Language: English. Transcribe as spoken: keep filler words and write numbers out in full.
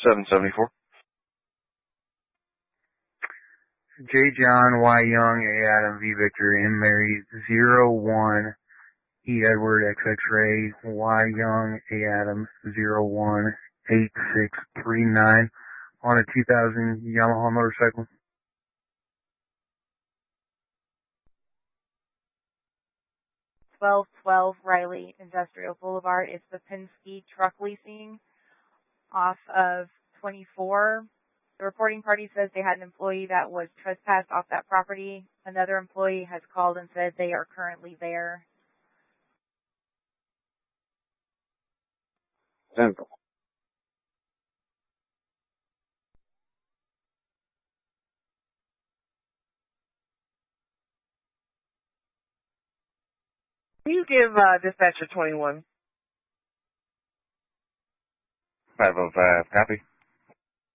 seven seventy-four. J. John, Y. Young, A. Adam, V. Victor, M. Mary, zero one, E. Edward, X. X-Ray, Y. Young, A. Adam, zero one, eight six three nine on a two thousand Yamaha motorcycle. twelve twelve Riley Industrial Boulevard. It's the Penske Truck Leasing off of twenty-four. The reporting party says they had an employee that was trespassed off that property. Another employee has called and said they are currently there. Central. Can you give uh, dispatcher twenty-one? five oh five, copy.